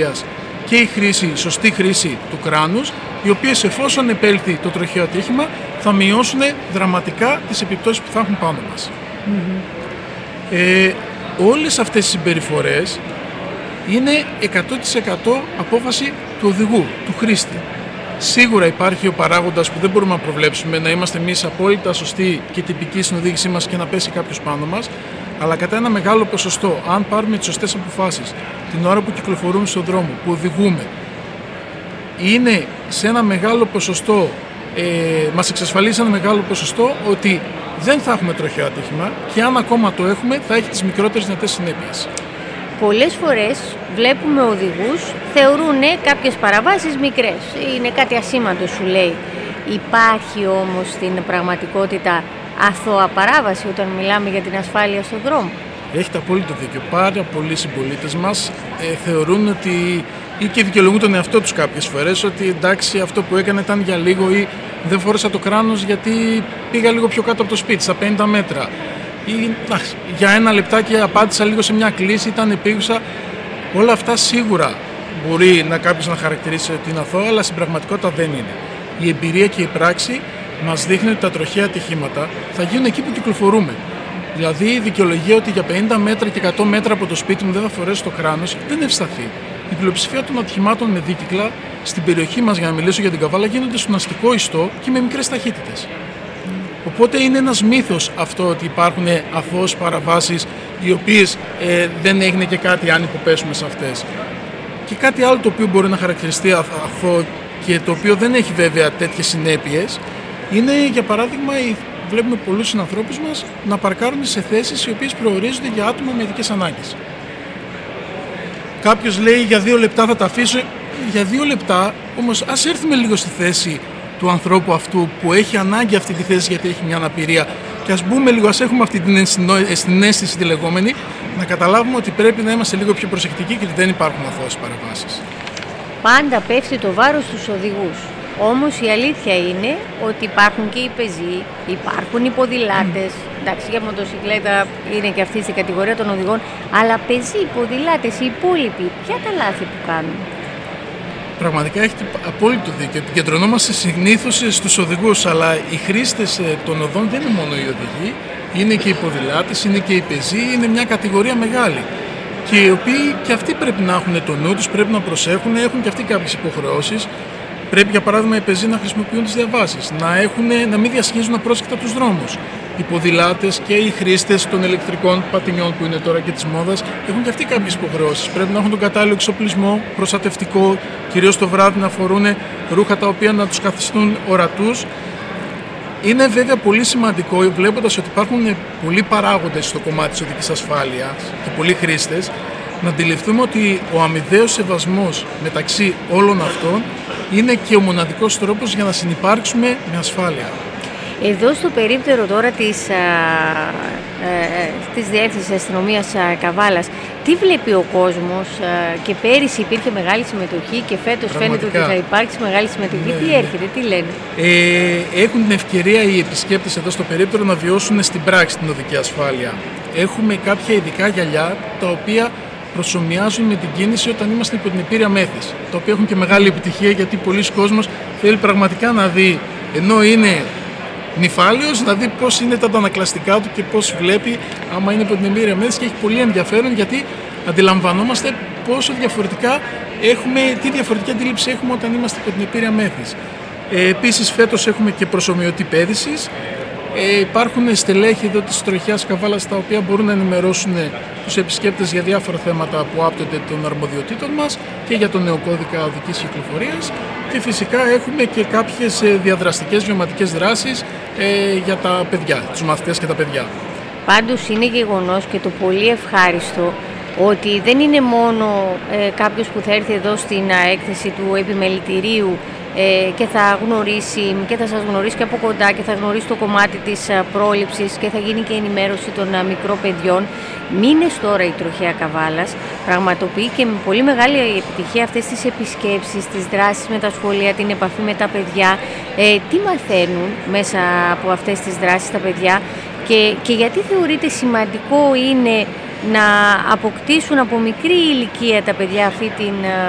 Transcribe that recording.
κυκλοφορίας και η σωστή χρήση του κράνους, οι οποίες εφόσον επέλθει το τροχαίο ατύχημα θα μειώσουν δραματικά τις επιπτώσεις που θα έχουν πάνω μας. Όλες αυτές οι συμπεριφορές είναι 100% απόφαση του οδηγού, του χρήστη. Σίγουρα υπάρχει ο παράγοντας που δεν μπορούμε να προβλέψουμε, να είμαστε εμείς απόλυτα σωστοί και τυπικοί στην οδήγησή μας και να πέσει κάποιος πάνω μας, αλλά κατά ένα μεγάλο ποσοστό, αν πάρουμε τις σωστές αποφάσεις την ώρα που κυκλοφορούμε στον δρόμο, που οδηγούμε, είναι σε ένα μεγάλο ποσοστό, μας εξασφαλίζει ένα μεγάλο ποσοστό ότι δεν θα έχουμε τροχαίο ατύχημα και αν ακόμα το έχουμε θα έχει τις μικρότερες δυνατές συνέπειες. Πολλές φορές βλέπουμε οδηγούς θεωρούν κάποιες παραβάσεις μικρές. Είναι κάτι ασήμαντο σου λέει. Υπάρχει όμως στην πραγματικότητα αθώα παράβαση όταν μιλάμε για την ασφάλεια στον δρόμο? Έχετε απόλυτο δίκιο. Πάρα πολλοί συμπολίτες μας θεωρούν ότι ή και δικαιολογούν τον εαυτό τους κάποιες φορές ότι εντάξει αυτό που έκανε ήταν για λίγο ή δεν φόρεσα το κράνος γιατί πήγα λίγο πιο κάτω από το σπίτι, στα 50 μέτρα. Ή για ένα λεπτάκι απάντησα λίγο σε μια κλίση, ήταν επίγουσα. Όλα αυτά σίγουρα μπορεί κάποιος να χαρακτηρίσει ότι είναι αθώα, αλλά στην πραγματικότητα δεν είναι. Η εμπειρία και η πράξη μας δείχνει ότι τα τροχαία ατυχήματα θα γίνουν εκεί που κυκλοφορούμε. Δηλαδή η δικαιολογία ότι για 50 μέτρα και 100 μέτρα από το σπίτι μου δεν θα φορέσω το κράνος δεν ευσταθεί. Η πλειοψηφία των ατυχημάτων με δίκυκλα στην περιοχή μας, για να μιλήσω για την Καβάλα, γίνονται στον αστικό ιστό και με μικρές ταχύτητες. Οπότε είναι ένας μύθος αυτό ότι υπάρχουν αθώες παραβάσεις οι οποίες δεν έγινε και κάτι αν υποπέσουμε σε αυτές. Και κάτι άλλο το οποίο μπορεί να χαρακτηριστεί αθώο και το οποίο δεν έχει βέβαια τέτοιες συνέπειες είναι για παράδειγμα βλέπουμε πολλούς συνανθρώπους μας να παρκάρουν σε θέσεις οι οποίες προορίζονται για άτομα με ειδικές ανάγκες. Κάποιος λέει για 2 λεπτά θα τα αφήσω, για 2 λεπτά όμως ας έρθουμε λίγο στη θέση του ανθρώπου αυτού που έχει ανάγκη αυτή τη θέση γιατί έχει μια αναπηρία και ας μπούμε λίγο, ας έχουμε αυτή την συναίσθηση τη λεγόμενη, να καταλάβουμε ότι πρέπει να είμαστε λίγο πιο προσεκτικοί και ότι δεν υπάρχουν αθώες παραβάσεις. Πάντα πέφτει το βάρος στους οδηγούς. Όμως η αλήθεια είναι ότι υπάρχουν και οι πεζοί, υπάρχουν οι ποδηλάτες. Εντάξει, για μοτοσυκλέτα είναι και αυτή στην κατηγορία των οδηγών, αλλά πεζοί, ποδηλάτες, οι υπόλοιποι, ποια τα λάθη που κάνουν? Πραγματικά έχετε απόλυτο δίκιο. Επικεντρωνόμαστε συνήθως στους οδηγούς, αλλά οι χρήστες των οδών δεν είναι μόνο οι οδηγοί, είναι και οι ποδηλάτες, είναι και οι πεζοί, είναι μια κατηγορία μεγάλη. Και οι οποίοι και αυτοί πρέπει να έχουν το νου τους, πρέπει να προσέχουν, έχουν και αυτοί κάποιες υποχρεώσεις. Πρέπει για παράδειγμα οι πεζοί να χρησιμοποιούν τις διαβάσεις, να μην διασχίζουν απρόσκοπτα τους δρόμους. Οι ποδηλάτες και οι χρήστες των ηλεκτρικών πατινιών που είναι τώρα και της μόδας έχουν και αυτοί κάποιες υποχρεώσεις. Πρέπει να έχουν τον κατάλληλο εξοπλισμό, προστατευτικό, κυρίως το βράδυ να φορούν ρούχα τα οποία να τους καθιστούν ορατούς. Είναι βέβαια πολύ σημαντικό, βλέποντας ότι υπάρχουν πολλοί παράγοντες στο κομμάτι της οδικής ασφάλειας και πολλοί χρήστες, να αντιληφθούμε ότι ο αμοιβαίος σεβασμός μεταξύ όλων αυτών είναι και ο μοναδικός τρόπος για να συνυπάρξουμε με ασφάλεια. Εδώ στο περίπτερο τώρα της Διεύθυνσης Αστυνομίας Καβάλας, τι βλέπει ο κόσμος? Και πέρυσι υπήρχε μεγάλη συμμετοχή και φέτος φαίνεται ότι θα υπάρξει μεγάλη συμμετοχή. Τι έρχεται, τι λένε? Έχουν την ευκαιρία οι επισκέπτες εδώ στο περίπτερο να βιώσουν στην πράξη την οδική ασφάλεια. Έχουμε κάποια ειδικά γυαλιά τα οποία προσομοιάζουν με την κίνηση όταν είμαστε υπό την επίρρεια μέθης, τα οποία έχουν και μεγάλη επιτυχία γιατί πολλοί κόσμος θέλει πραγματικά να δει, ενώ είναι νηφάλιος, να δει πώς είναι τα αντανακλαστικά του και πώς βλέπει άμα είναι υπό την επίρρεια μέθης, και έχει πολύ ενδιαφέρον γιατί αντιλαμβανόμαστε πόσο διαφορετικά τι διαφορετική αντίληψη έχουμε όταν είμαστε υπό την επίρρεια μέθης. Επίσης φέτος έχουμε και προσομοιωτή πέδησης. Υπάρχουν στελέχη εδώ της τροχιάς Καβάλας τα οποία μπορούν να ενημερώσουν τους επισκέπτες για διάφορα θέματα που άπτονται των αρμοδιοτήτων μας και για τον νέο κώδικα οδικής κυκλοφορίας, και φυσικά έχουμε και κάποιες διαδραστικές βιωματικές δράσεις για τα παιδιά, τους μαθητές και τα παιδιά. Πάντως είναι γεγονός και το πολύ ευχάριστο ότι δεν είναι μόνο κάποιος που θα έρθει εδώ στην έκθεση του επιμελητηρίου και θα γνωρίσει και θα σας γνωρίσει και από κοντά και θα γνωρίσει το κομμάτι της πρόληψης και θα γίνει και ενημέρωση των μικρών παιδιών. Μήνες τώρα η Τροχαία Καβάλας πραγματοποιεί και με πολύ μεγάλη επιτυχία αυτές τις επισκέψεις, τις δράσεις με τα σχολεία, την επαφή με τα παιδιά. Τι μαθαίνουν μέσα από αυτές τις δράσεις τα παιδιά και γιατί θεωρείτε σημαντικό είναι να αποκτήσουν από μικρή ηλικία τα παιδιά αυτή την